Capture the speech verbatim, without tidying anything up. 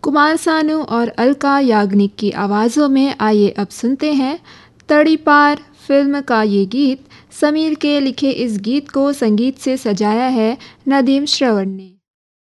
कुमार सानू और अलका याग्निक की आवाज़ों में आइए अब सुनते हैं तड़ीपार फिल्म का ये गीत। समीर के लिखे इस गीत को संगीत से सजाया है नदीम श्रवण ने।